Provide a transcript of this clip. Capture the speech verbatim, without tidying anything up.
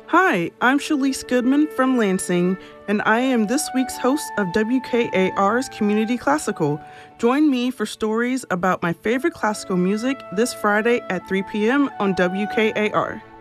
Hi, I'm Shalise Goodman from Lansing, and I am this week's host of W K A R's Community Classical. Join me for stories about my favorite classical music this Friday at three p.m. on W K A R.